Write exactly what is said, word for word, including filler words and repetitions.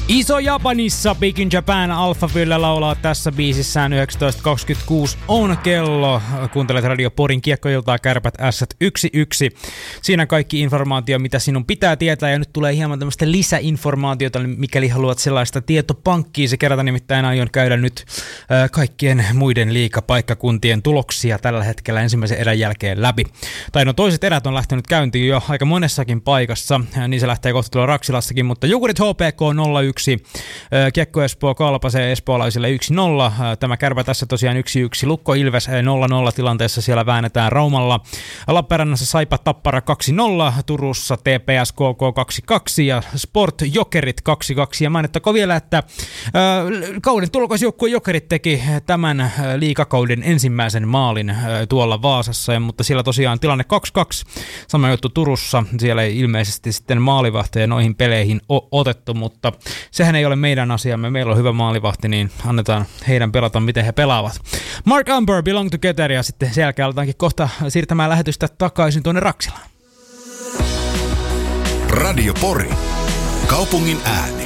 Iso Japanissa, Big in Japan, Alpha Fyllä laulaa tässä biisissään. Yhdeksäntoista kaksikymmentäkuusi on kello. Kuuntelet Radio Porin Kiekkoiltaa, Kärpät Ässät yksi yksi. Siinä kaikki informaatio, mitä sinun pitää tietää. Ja nyt tulee hieman tämmöistä lisäinformaatiota, mikäli haluat sellaista tietopankkia. Se kerätä, nimittäin aion käydä nyt äh, kaikkien muiden liigapaikkakuntien tuloksia tällä hetkellä ensimmäisen erän jälkeen läpi. Tai no toiset erät on lähtenyt käyntiin jo aika monessakin paikassa. Niin se lähtee kohta tulla Raksilassakin, mutta Jukurit H P K nolla yksi. Kiekko Espoo kalpasee espoolaisille yksi nolla. Tämä Kärpä tässä tosiaan yksi yksi. Lukko Ilves nolla nolla tilanteessa, siellä väännetään Raumalla. Lappeenrannassa Saipa Tappara kaksi nolla. Turussa T P S K K kaksi kaksi ja Sport Jokerit kaksi kaksi. Ja mainittakoon vielä, että äh, kauden tulokasjoukkue Jokerit teki tämän äh, liigakauden ensimmäisen maalin äh, tuolla Vaasassa, ja, mutta siellä tosiaan tilanne kaksi kaksi. Sama juttu Turussa. Siellä ei ilmeisesti sitten maalivahtoja noihin peleihin o- otettu, mutta sehän ei ole meidän asiamme. Meillä on hyvä maalivahti, niin annetaan heidän pelata, miten he pelaavat. Mark Amber, Belong Together, ja sitten sen jälkeen aletaankin kohta siirtämään lähetystä takaisin tuonne Raksilaan. Radio Pori. Kaupungin ääni.